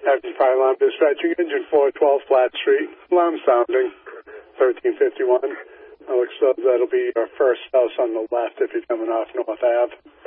Captain Fire Alarm Dispatching, Engine 412 Flat Street. Alarm sounding, 1351. Looks like that'll be your first house on the left if you're coming off North Ave.